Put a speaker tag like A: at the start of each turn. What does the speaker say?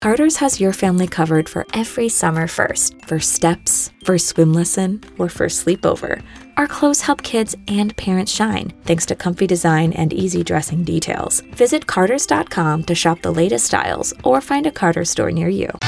A: Carter's has your family covered for every summer first steps, first swim lesson, or first sleepover. Our clothes help kids and parents shine, thanks to comfy design and easy dressing details. Visit Carter's.com to shop the latest styles or find a Carter's store near you.